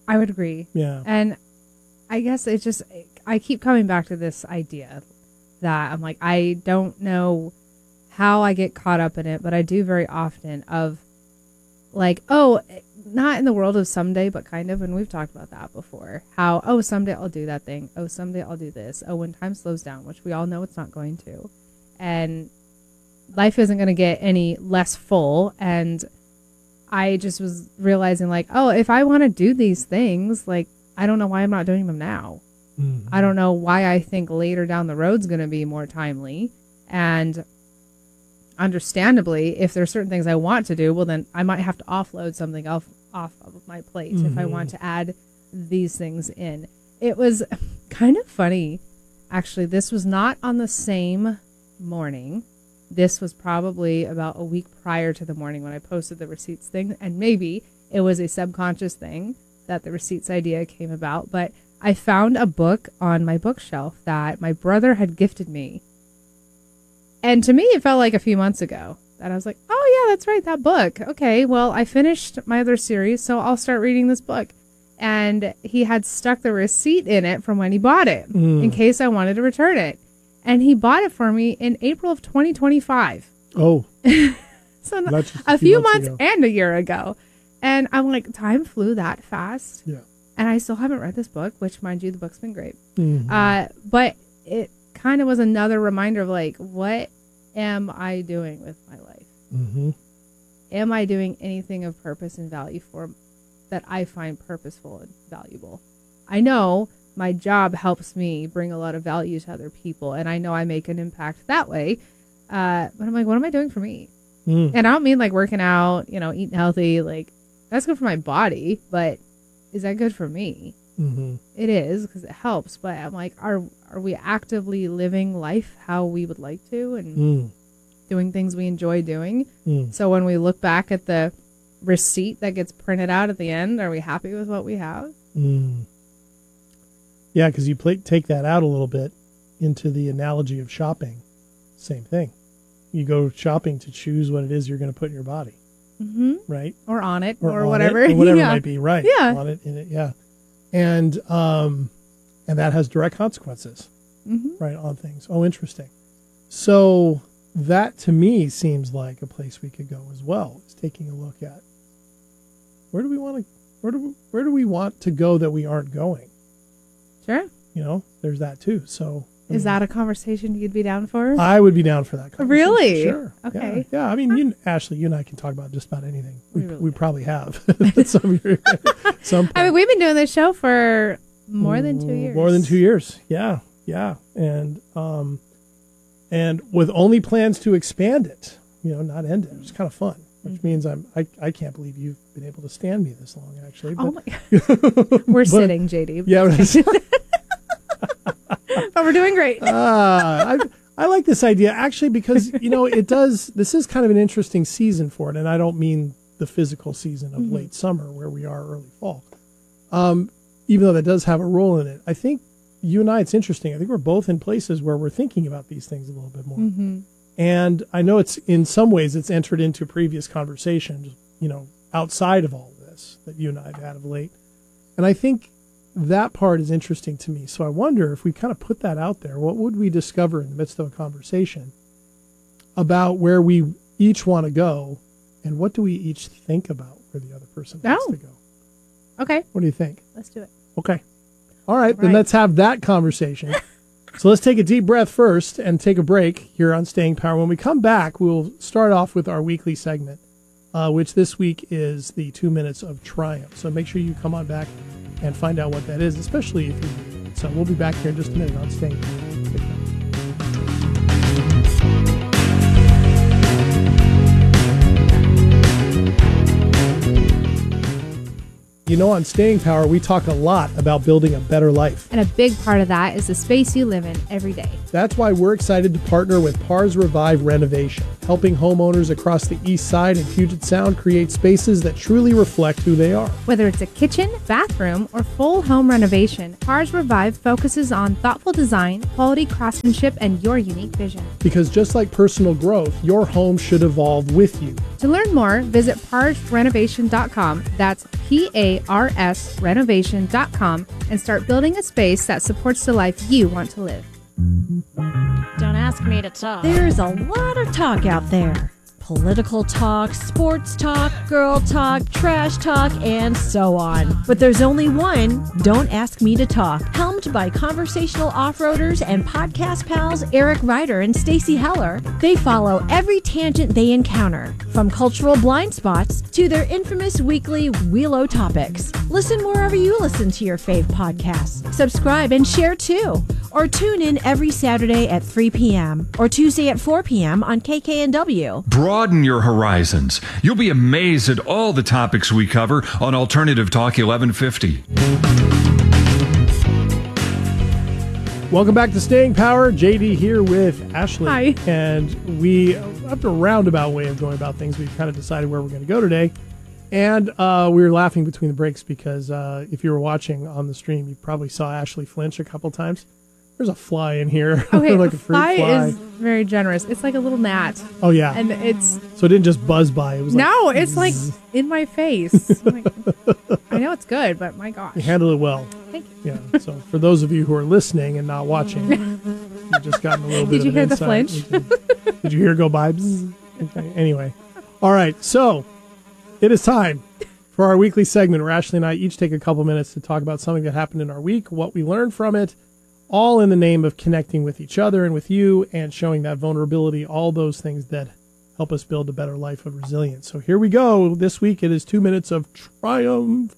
I would agree. Yeah. And I guess I keep coming back to this idea that I'm like, I don't know how I get caught up in it, but I do very often of like, oh, not in the world of someday, but kind of, and we've talked about that before, how, oh, someday I'll do that thing. Oh, someday I'll do this. Oh, when time slows down, which we all know it's not going to. And life isn't going to get any less full. And I just was realizing like, oh, if I want to do these things, like, I don't know why I'm not doing them now. Mm-hmm. I don't know why I think later down the road's going to be more timely. And understandably, if there's certain things I want to do, well, then I might have to offload something off of my plate if I want to add these things in. It was kind of funny. Actually, this was not on the same morning. This was probably about a week prior to the morning when I posted the receipts thing. And maybe it was a subconscious thing that the receipts idea came about. But I found a book on my bookshelf that my brother had gifted me. And to me, it felt like a few months ago that I was like, oh, yeah, that's right, that book. Okay, well, I finished my other series, so I'll start reading this book. And he had stuck the receipt in it from when he bought it in case I wanted to return it. And he bought it for me in April of 2025. Oh. So a few months and a year ago. And I'm like, time flew that fast. Yeah. And I still haven't read this book, which, mind you, the book's been great. Mm-hmm. But it kind of was another reminder of like, what am I doing with my life? Mm-hmm. Am I doing anything of purpose and value for that I find purposeful and valuable? I know my job helps me bring a lot of value to other people, and I know I make an impact that way. But I'm like, what am I doing for me? And I don't mean like working out, eating healthy. Like, that's good for my body, but is that good for me? Mm-hmm. It is, because it helps. But I'm like, are we actively living life how we would like to, and doing things we enjoy doing? So when we look back at the receipt that gets printed out at the end, are we happy with what we have? Yeah, because you take that out a little bit into the analogy of shopping. Same thing. You go shopping to choose what it is you're going to put in your body. Right? Or on it, or whatever. It, or whatever it might be, right. Yeah. On it, in it, yeah. And that has direct consequences, right, on things. Oh, interesting. So that, to me, seems like a place we could go as well, is taking a look at where do we want to go that we aren't going? Sure. There's that too. So is that a conversation you'd be down for? I would be down for that conversation. Really? Sure. Okay. Yeah. I mean, Ashley, you and I can talk about just about anything. We probably have. some point. I mean, we've been doing this show for more than 2 years. More than 2 years. Yeah. And with only plans to expand it, not end it. It's kind of fun, which means I can't believe you've been able to stand me this long, actually. But, oh my God. We're sitting, JD. Yeah. But we're doing great. I like this idea, actually, because, this is kind of an interesting season for it. And I don't mean the physical season of late summer where we are early fall. Even though that does have a role in it. I think you and I, it's interesting. I think we're both in places where we're thinking about these things a little bit more. And I know it's, in some ways, it's entered into previous conversations, outside of all of this that you and I have had of late. And I think that part is interesting to me. So I wonder if we kind of put that out there, what would we discover in the midst of a conversation about where we each want to go, and what do we each think about where the other person wants to go? Okay. What do you think? Let's do it. Okay. All right. Then let's have that conversation. So let's take a deep breath first and take a break here on Staying Power. When we come back, we'll start off with our weekly segment, which this week is the 2 minutes of triumph. So make sure you come on back and find out what that is, especially if you're new. So we'll be back here in just a minute on Staying Power. On Staying Power, we talk a lot about building a better life. And a big part of that is the space you live in every day. That's why we're excited to partner with Pars Revive Renovation, helping homeowners across the East Side and Puget Sound create spaces that truly reflect who they are. Whether it's a kitchen, bathroom, or full home renovation, Pars Revive focuses on thoughtful design, quality craftsmanship, and your unique vision. Because just like personal growth, your home should evolve with you. To learn more, visit ParsRenovation.com. That's ParsRenovation.com. ARSrenovation.com and start building a space that supports the life you want to live. Don't ask me to talk. There's a lot of talk out there. Political talk, sports talk, girl talk, trash talk, and so on. But there's only one, Don't Ask Me to Talk, helmed by conversational off-roaders and podcast pals Eric Ryder and Stacy Heller. They follow every tangent they encounter, from cultural blind spots to their infamous weekly Wheelo topics. Listen wherever you listen to your fave podcasts. Subscribe and share too. Or tune in every Saturday at 3 p.m. or Tuesday at 4 p.m. on KKNW. Broaden your horizons. You'll be amazed at all the topics we cover on Alternative Talk 1150. Welcome back to Staying Power. JD here with Ashley. Hi. And we, after a roundabout way of going about things, we've kind of decided where we're going to go today. And we were laughing between the breaks because if you were watching on the stream, you probably saw Ashley flinch a couple times. There's a fly in here. Okay, like a a fruit fly fly. is very generous. It's like a little gnat. Oh, yeah. And it's... So it didn't just buzz by. It was No, it's like in my face. Like, I know it's good, but my gosh. You handle it well. Thank you. Yeah. So for those of you who are listening and not watching, you've just gotten a little bit Did you of hear an the insight. flinch? Did you hear it go by? Bzz? Okay. Anyway. All right. So it is time for our weekly segment where Ashley and I each take a couple minutes to talk about something that happened in our week, what we learned from it, all in the name of connecting with each other and with you and showing that vulnerability, all those things that help us build a better life of resilience. So here we go. This week it is 2 minutes of triumph.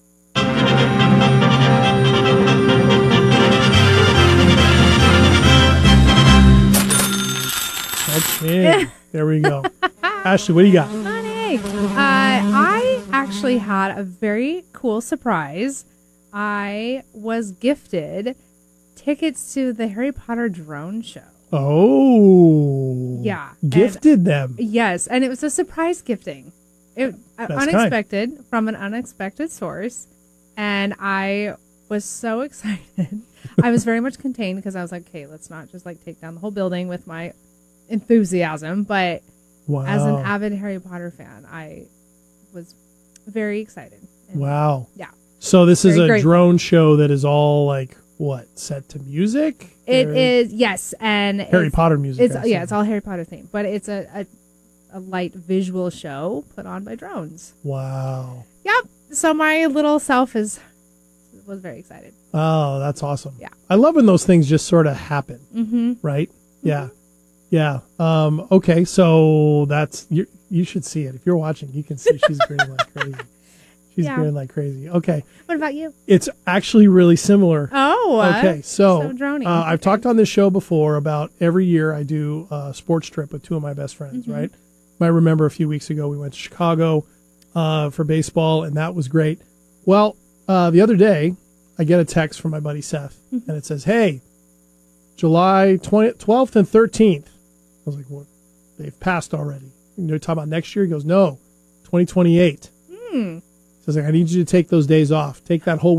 Okay, there we go. Ashley, what do you got? Honey, I actually had a very cool surprise. I was gifted tickets to the Harry Potter drone show. Oh. Yeah. Gifted them. Yes, and it was a surprise gifting. It unexpected from an unexpected source, and I was so excited. I was very much contained because I was like, okay, let's not just like take down the whole building with my enthusiasm, but Wow. as an avid Harry Potter fan, I was very excited. And Wow. Yeah. So this is Very a grateful. drone show that is all like what, set to music? It Or is, yes, and Harry Potter music. It's I yeah, assume. it's all Harry Potter themed, but it's a light visual show put on by drones. Wow. Yep. So my little self was very excited. Oh, that's awesome. Yeah. I love when those things just sort of happen. Mm-hmm. Right? Yeah. Yeah. Okay. So that's, you should see it. If you're watching, you can see she's grinning like crazy. She's Yeah. grinning like crazy. Okay. What about you? It's actually really similar. Oh. Okay. So, droney. I've talked on this show before about every year I do a sports trip with two of my best friends, Mm-hmm. right? You might remember a few weeks ago we went to Chicago for baseball, and that was great. Well, the other day, I get a text from my buddy Seth, and it says, hey, July 12th and 13th. I was like, well, they've passed already. They're talking about next year? He goes, no, 2028. So I was like, I need you to take those days off. Take that whole